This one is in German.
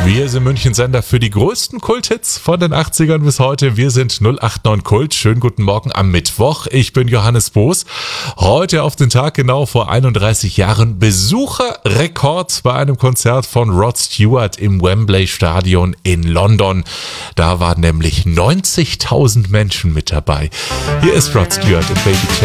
Wir sind München-Sender für die größten Kulthits von den 80ern bis heute. Wir sind 089 Kult. Schönen guten Morgen am Mittwoch. Ich bin Johannes Boos. Heute auf den Tag genau vor 31 Jahren Besucherrekord bei einem Konzert von Rod Stewart im Wembley Stadion in London. Da waren nämlich 90.000 Menschen mit dabei. Hier ist Rod Stewart und Baby J.